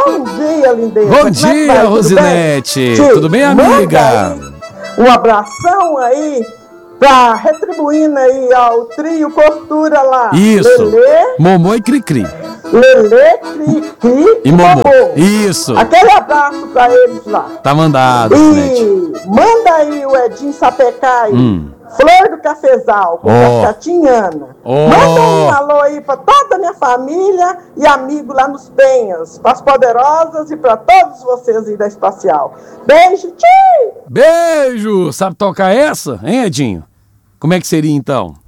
Bom dia, lindeza. Bom dia, Rosinete. Tudo bem, amiga? Um abração aí, tá retribuindo aí ao trio Costura lá. Isso. Lelê, Momô e Cri-Cri. Lelê, Cri E Momô. Isso. Aquele abraço pra eles lá. Tá mandado, Rosinete. E manda aí o Edinho Sapecai, Flor do Cafezal, com Cascatinhana. Manda um alô aí pra toda a minha família e amigo lá nos Penhas, pras poderosas e pra todos vocês aí da Espacial. Beijo, tchau! Beijo! Sabe tocar essa, hein, Edinho? Como é que seria então?